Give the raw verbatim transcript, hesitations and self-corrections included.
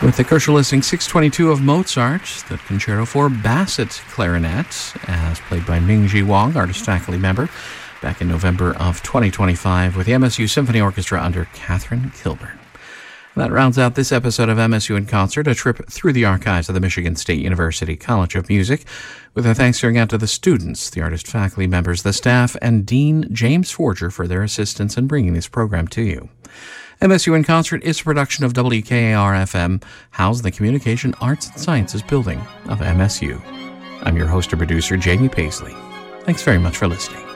With the Koercher listing six twenty-two of Mozart, the Concerto for Bassett Clarinet, as played by Ming-Ji Wang, artist faculty member, back in November of twenty twenty-five with the M S U Symphony Orchestra under Catherine Kilburn. That rounds out this episode of M S U in Concert, a trip through the archives of the Michigan State University College of Music, with our thanks going out to the students, the artist faculty members, the staff, and Dean James Forger for their assistance in bringing this program to you. M S U in Concert is a production of W K A R F M, housed in the Communication Arts and Sciences building of M S U. I'm your host and producer, Jamie Paisley. Thanks very much for listening.